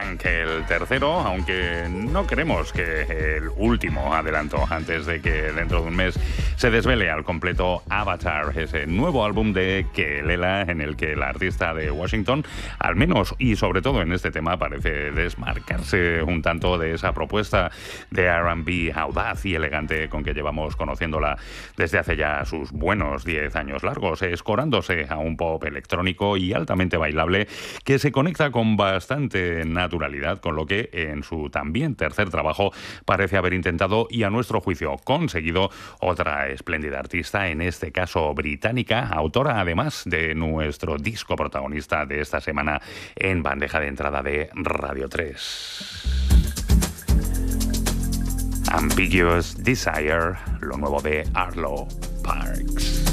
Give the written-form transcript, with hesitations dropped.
Tank, el tercero, aunque no creemos que el último adelanto antes de que dentro de un mes se desvele al completo Avatar, ese nuevo álbum de Kelela en el que la artista de Washington, al menos y sobre todo en este tema, parece desmarcarse un tanto de esa propuesta de R&B audaz y elegante con que llevamos conociéndola desde hace ya sus buenos 10 años largos, escorándose a un pop electrónico y altamente bailable que se conecta con bastante naturalidad con lo que en su también tercer trabajo parece haber intentado y a nuestro juicio conseguido otra espléndida artista, en este caso británica, autora además de nuestro disco protagonista de esta semana en bandeja de entrada de Radio 3. Ambiguous Desire, lo nuevo de Arlo Parks.